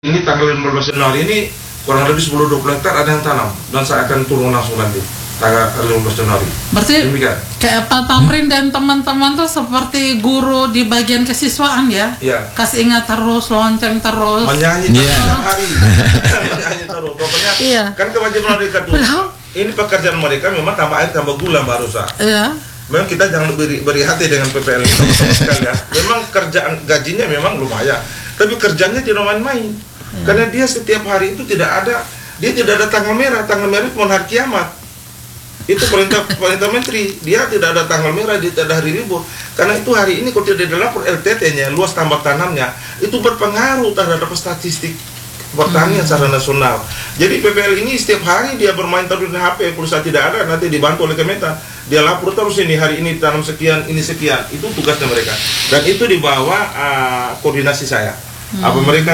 Ini tanggal 15 Januari ini kurang lebih 10-20 hektar ada yang tanam dan saya akan turun langsung nanti tanggal 15 Januari. Berarti demikian. Kayak Pak Tamrin dan teman-teman tuh seperti guru di bagian kesiswaan ya? Iya. Kasih ingat terus, lonceng terus. Menyanyi terus hari. Menyanyi terus. Pokoknya kan kewajiban mereka tuh. Ini pekerjaan mereka memang tambah air tambah gula Mbak Rosa. Iya. Memang kita jangan beri hati dengan PPL ini teman-teman sekalian. Memang kerjaan gajinya memang lumayan, tapi kerjanya tidak main-main. Karena dia setiap hari itu dia tidak ada tanggal merah pun hari kiamat. Itu perintah menteri, dia tidak ada tanggal merah, dia tidak ada hari libur. Karena itu hari ini kalau tidak dilapor LTT-nya, luas tambak tanamnya, itu berpengaruh terhadap statistik pertanian secara nasional. Jadi PPL ini setiap hari dia bermain terus di HP, pulsa tidak ada, nanti dibantu oleh Kementan. Dia lapor terus ini hari ini tanam sekian, ini sekian. Itu tugasnya mereka. Dan itu di bawah koordinasi saya. Apa mereka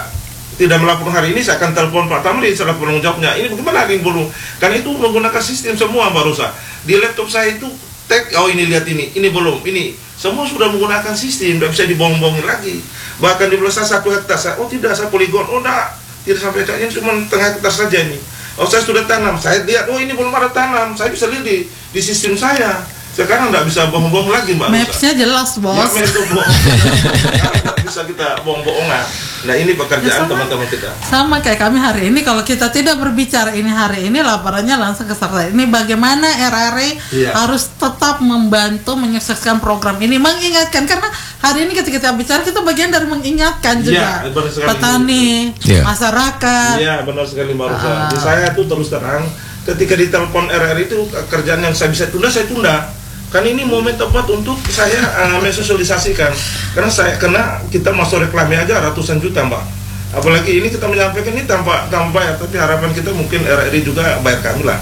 tidak melapor hari ini, saya akan telepon Pak Tamrin setelah penanggung jawabnya. Ini bagaimana hari ini belum? Karena itu menggunakan sistem semua Mbak Rosa. Di laptop saya itu tag, oh ini lihat ini belum, ini. Semua sudah menggunakan sistem, tidak bisa dibohong-bohongin lagi. Bahkan di belas 1 hektar, oh tidak, saya poligon, oh tidak sampai hektar, ini cuma tengah hektar saja ini. Oh saya sudah tanam, saya lihat, oh ini belum ada tanam, saya bisa lihat di sistem saya. Sekarang nggak bisa bohong-bohong lagi Mbak Rosa. Mapsnya jelas bos. Ya, itu bohong. Nggak bisa kita bohong-bohongan. Nah ini pekerjaan teman-teman kita. Sama kayak kami hari ini, kalau kita tidak berbicara ini hari ini, laporannya langsung ke serta. Ini bagaimana RRI harus tetap membantu menyukseskan program ini, mengingatkan, karena hari ini ketika kita bicara kita bagian dari mengingatkan juga petani, masyarakat. Iya benar sekali Mbak Rosa. Di saya tuh terus terang, ketika ditelepon RRI itu kerjaan yang saya bisa tunda, saya tunda. Kan ini momen tepat untuk saya mensosialisasikan. Karena kita masuk reklame aja ratusan juta Mbak. Apalagi ini kita menyampaikan ini tanpa bayar, tapi harapan kita mungkin RRI juga bayar kami lah.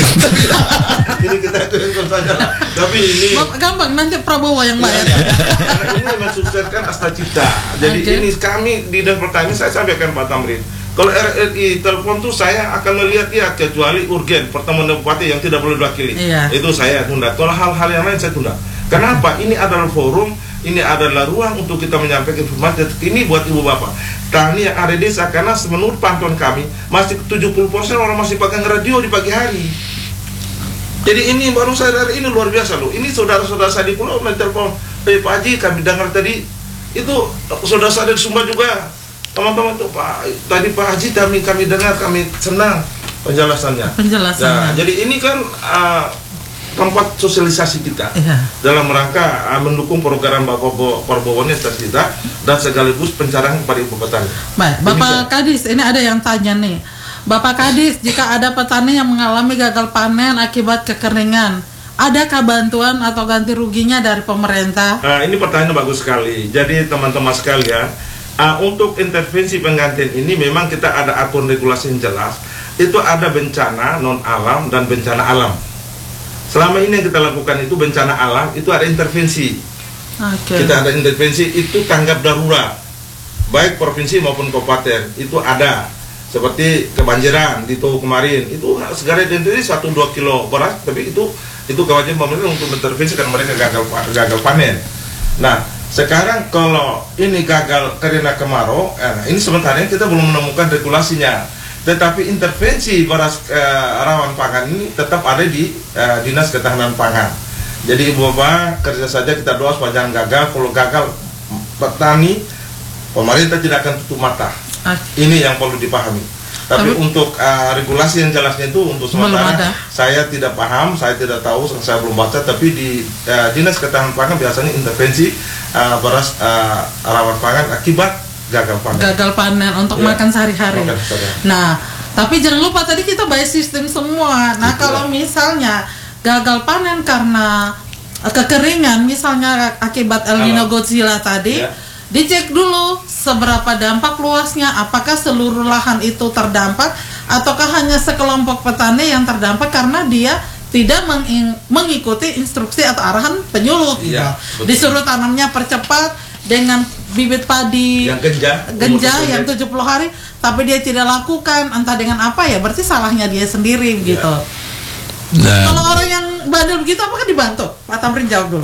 Ini kita itu saja lah. Tapi ini gampang, nanti Prabowo yang bayar. Karena ini mensukseskan Asta Cipta. Jadi ini kami di Dinas Pertanian, saya sampaikan Pak Tamrin. Kalau RRI telepon tuh saya akan melihat kecuali urgen pertemuan bupati yang tidak boleh diwakili. Itu saya tunda. Kalau hal-hal yang lain saya tunda. Kenapa? Ini adalah forum, ini adalah ruang untuk kita menyampaikan informasi. Ini buat ibu bapak tani yang ada di desa, karena menurut pantauan kami masih 70% orang masih pakai radio di pagi hari. Jadi ini baru saya dari ini luar biasa loh. Ini saudara-saudara saya di pulau menelpon, Pak Haji kami dengar tadi itu saudara saya dari Sumba juga. Teman-teman tuh tadi Pak Haji kami dengar, kami senang penjelasannya. Nah, jadi ini kan tempat sosialisasi kita dalam rangka mendukung program Bapak Prabowo ini kita dan sekaligus pencerahan kepada ibu petani. Baik, Bapak Kadis, ini ada yang tanya nih. Bapak Kadis, jika ada petani yang mengalami gagal panen akibat kekeringan, adakah bantuan atau ganti ruginya dari pemerintah? Ini pertanyaan bagus sekali. Jadi teman-teman sekalian, untuk intervensi penggantian ini memang kita ada aturan regulasi yang jelas. Itu ada bencana non alam dan bencana alam. Selama ini yang kita lakukan itu bencana alam, itu ada intervensi. Kita ada intervensi, itu tanggap darurat, baik provinsi maupun kabupaten itu ada. Seperti kebanjiran di Toh kemarin, itu segala intervensi 1-2 kilo beras, tapi itu kewajiban pemerintah untuk intervensi karena mereka gagal panen. Nah, sekarang kalau ini gagal karena kemarau, ini sementara kita belum menemukan regulasinya. Tetapi intervensi beras rawan pangan ini tetap ada di Dinas Ketahanan Pangan. Jadi ibu bapak kerja saja, kita doa supaya jangan gagal. Kalau gagal petani, pemerintah tidak akan tutup mata. Ini yang perlu dipahami. Tapi untuk regulasi yang jelasnya itu untuk sementara saya tidak paham, saya tidak tahu, saya belum baca. Tapi di Dinas Ketahanan Pangan biasanya intervensi beras rawan pangan akibat gagal panen untuk makan sehari-hari. Nah, tapi jangan lupa tadi kita bahas sistem semua. Nah, kalau misalnya gagal panen karena kekeringan, misalnya akibat El Nino Godzilla tadi, dicek dulu seberapa dampak luasnya, apakah seluruh lahan itu terdampak ataukah hanya sekelompok petani yang terdampak karena dia tidak mengikuti instruksi atau arahan penyuluh. Disuruh tanamnya percepat dengan bibit padi yang genja yang 70 hari, tapi dia tidak lakukan, entah dengan apa ya, berarti salahnya dia sendiri gitu. Kalau orang yang bandel begitu apakah dibantu? Pak Tamrin jawab dulu.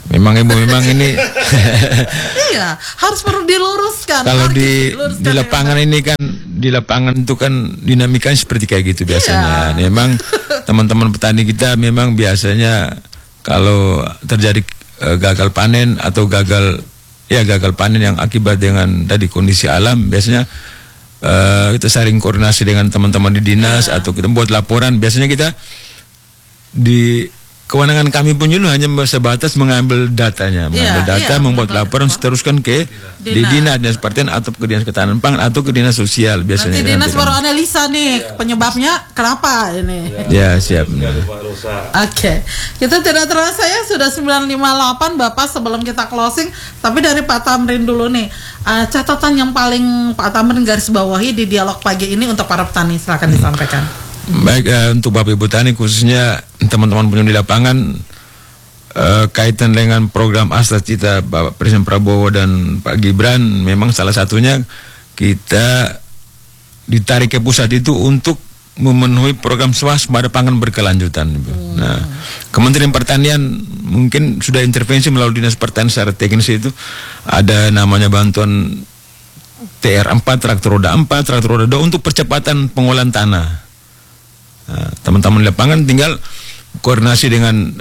Memang Ibu, memang ini Iya, harus perlu diluruskan. kalau Mari di lapangan ini kan, di lapangan itu kan dinamikanya seperti kayak gitu biasanya. Memang teman-teman petani kita memang biasanya kalau terjadi gagal panen atau gagal panen yang akibat dengan tadi kondisi alam, biasanya kita saling koordinasi dengan teman-teman di dinas atau kita buat laporan. Biasanya kita di kewenangan kami pun dulu hanya sebatas mengambil datanya, membuat laporan, seteruskan ke di dinas pertanian atau ke dinas ketahanan pangan atau ke dinas sosial biasanya. Nanti dinas baru analisa nih penyebabnya kenapa ini. Ya siap. Oke, kita tidak terasa ya sudah 9.58 Bapak, sebelum kita closing. Tapi dari Pak Tamrin dulu nih, catatan yang paling Pak Tamrin garis bawahi di dialog pagi ini untuk para petani, silakan disampaikan. Baik, untuk Bapak Ibu Tani khususnya teman-teman penyuluh di lapangan, kaitan dengan program Asta Cita Bapak Presiden Prabowo dan Pak Gibran, memang salah satunya kita ditarik ke pusat itu untuk memenuhi program swasembada pangan berkelanjutan. Nah, Kementerian Pertanian mungkin sudah intervensi melalui Dinas Pertanian secara teknis, itu ada namanya bantuan TR4, traktor roda 4, traktor roda 2 untuk percepatan pengolahan tanah. Nah, teman-teman di lapangan tinggal koordinasi dengan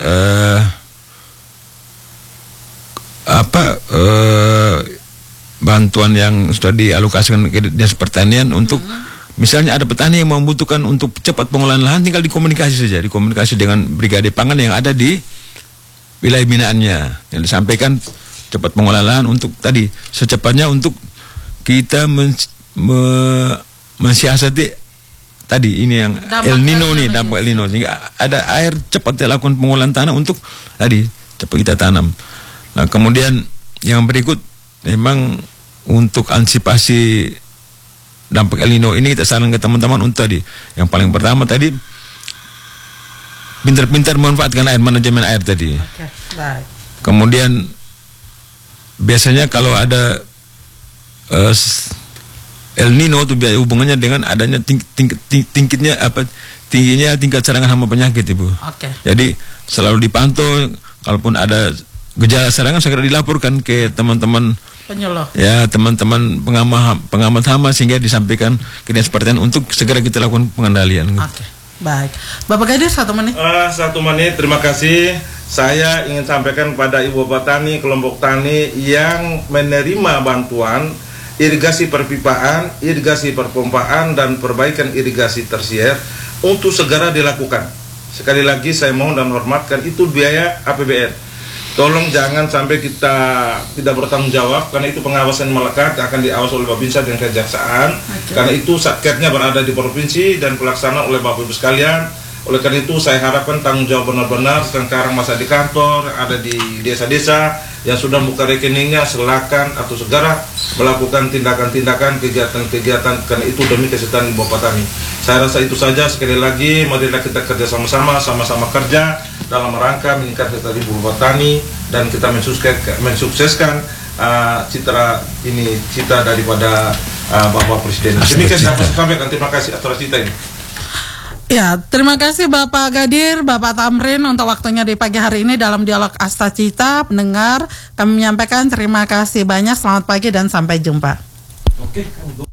bantuan yang sudah dialokasikan ke Dinas Pertanian untuk misalnya ada petani yang membutuhkan untuk cepat pengolahan lahan, tinggal dikomunikasi dengan brigade pangan yang ada di wilayah binaannya, yang disampaikan cepat pengolahan lahan untuk tadi secepatnya untuk kita mensiasati tadi ini yang El Nino nih, dampak El Nino, sehingga ada air cepat dilakukan pengolahan tanah untuk tadi cepat kita tanam. Nah, kemudian yang berikut memang untuk antisipasi dampak El Nino ini kita saran ke teman-teman untuk tadi yang paling pertama tadi pintar-pintar memanfaatkan air, manajemen air tadi. Kemudian biasanya kalau ada El Nino itu hubungannya dengan adanya tingginya tingkat serangan hama penyakit, Ibu. Jadi selalu dipantau, kalaupun ada gejala serangan segera dilaporkan ke teman-teman penyuluh. Ya, teman-teman pengamat hama, sehingga disampaikan ke Dinas Pertanian untuk segera kita lakukan pengendalian. Baik, Bapak Gadir 1 menit. 1 menit, terima kasih. Saya ingin sampaikan pada Ibu Petani, kelompok tani yang menerima bantuan irigasi perpipaan, irigasi perpompaan, dan perbaikan irigasi tersier untuk segera dilakukan. Sekali lagi saya mohon dan hormatkan, itu biaya APBN. Tolong jangan sampai kita tidak bertanggung jawab, karena itu pengawasan melekat akan diawas oleh Babinsa dan Kejaksaan. Karena itu satkernya berada di provinsi dan pelaksanaan oleh Bapak Ibu sekalian. Oleh karena itu saya harapkan tanggung jawab benar-benar. Sekarang masa di kantor, ada di desa-desa yang sudah buka rekeningnya, silakan atau segera melakukan tindakan-tindakan, kegiatan-kegiatan, karena itu demi kesehatan Ibu Petani. Saya rasa itu saja. Sekali lagi, marilah kita kerja sama-sama kerja dalam rangka meningkatkan kesehatan Ibu Petani, dan kita mensukseskan cita daripada Bapak Presiden. Demikian saya sampaikan. Terima kasih atas cita ini. Ya, terima kasih Bapak Gadir, Bapak Tamrin untuk waktunya di pagi hari ini dalam dialog Asta Cita. Pendengar, kami menyampaikan terima kasih banyak, selamat pagi dan sampai jumpa.